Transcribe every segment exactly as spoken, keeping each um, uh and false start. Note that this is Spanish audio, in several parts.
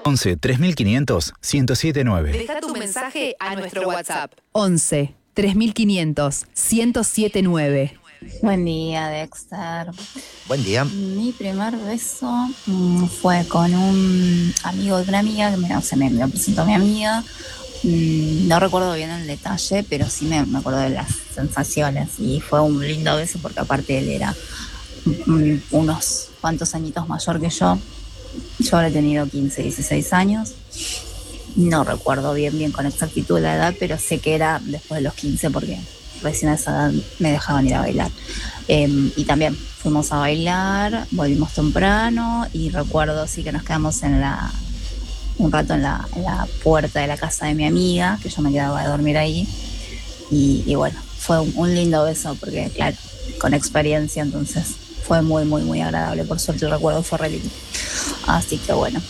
once tres mil quinientos, ciento siete nueve. Deja tu mensaje a nuestro WhatsApp. once tres mil quinientos, ciento siete nueve. Buen día, Dexter. Buen día. Mi primer beso mm, fue con un amigo de una amiga, que me, o sea, me, me presentó a mi amiga. Mm, no recuerdo bien el detalle, pero sí me, me acuerdo de las sensaciones. Y fue un lindo beso porque aparte él era mm, unos cuantos añitos mayor que yo. Yo habré tenido quince, dieciséis años. No recuerdo bien bien con exactitud la edad, pero sé que era después de los quince porque recién a esa edad me dejaban ir a bailar. Eh, y también fuimos a bailar, volvimos temprano y recuerdo sí que nos quedamos en la un rato en la, en la puerta de la casa de mi amiga, que yo me quedaba a dormir ahí. Y, y bueno, fue un, un lindo beso porque, claro, con experiencia, entonces fue muy, muy, muy agradable. Por suerte el recuerdo fue re lindo. Así que bueno.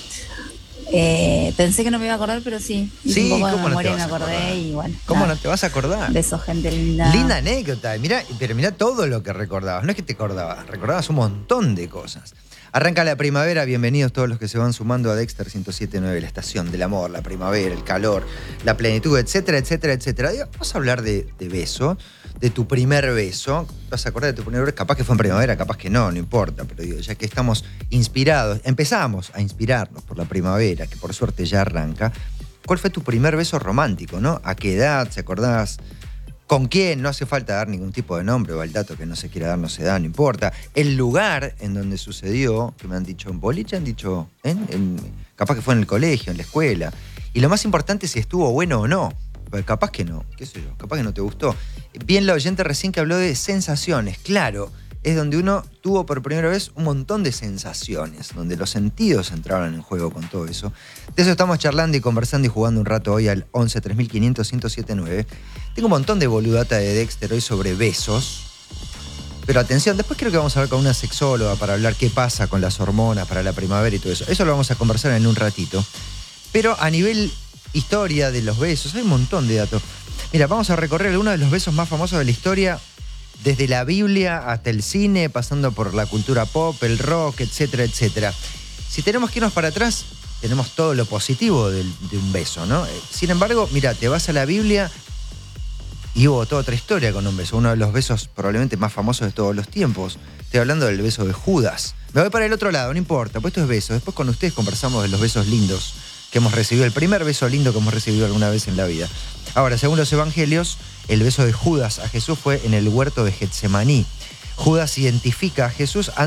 Eh, pensé que no me iba a acordar, pero sí. Hice Sí, un poco de ¿cómo no te memoria y vas me a acordé acordar? y bueno. ¿Cómo nada. no te vas a acordar? Beso, gente linda. Linda anécdota. Mirá, pero mirá todo lo que recordabas. No es que te acordabas, recordabas un montón de cosas. Arranca la primavera, bienvenidos todos los que se van sumando a Dexter ciento siete nueve, la estación del amor, la primavera, el calor, la plenitud, etcétera, etcétera, etcétera. Digo, vamos a hablar de, de beso, de tu primer beso. ¿Vas a acordar de tu primer beso? Capaz que fue en primavera, capaz que no, no importa. Pero digo, ya que estamos inspirados, empezamos a inspirarnos por la primavera, que por suerte ya arranca. ¿Cuál fue tu primer beso romántico, no? ¿A qué edad? ¿Se acordás? ¿Con quién? No hace falta dar ningún tipo de nombre o el dato que no se quiera dar no se da, no importa. El lugar en donde sucedió, que me han dicho en boliche, han dicho, ¿en? En, capaz que fue en el colegio, en la escuela. Y lo más importante es si estuvo bueno o no. Porque capaz que no, qué sé yo, capaz que no te gustó. Bien la oyente recién que habló de sensaciones, claro. Es donde uno tuvo por primera vez un montón de sensaciones, donde los sentidos entraron en juego con todo eso. De eso estamos charlando y conversando y jugando un rato hoy al once tres mil quinientos, ciento siete nueve. Tengo un montón de boludata de Dexter hoy sobre besos. Pero atención, después creo que vamos a hablar con una sexóloga para hablar qué pasa con las hormonas para la primavera y todo eso. Eso lo vamos a conversar en un ratito. Pero a nivel historia de los besos, hay un montón de datos. Mira, vamos a recorrer algunos de los besos más famosos de la historia. Desde la Biblia hasta el cine, pasando por la cultura pop, el rock, etcétera, etcétera. Si tenemos que irnos para atrás, tenemos todo lo positivo de, de un beso, ¿no? Sin embargo, mira, te vas a la Biblia y hubo toda otra historia con un beso. Uno de los besos probablemente más famosos de todos los tiempos. Estoy hablando del beso de Judas. Me voy para el otro lado, no importa, pues esto es beso. Después con ustedes conversamos de los besos lindos que hemos recibido, el primer beso lindo que hemos recibido alguna vez en la vida. Ahora, según los evangelios, el beso de Judas a Jesús fue en el huerto de Getsemaní. Judas identifica a Jesús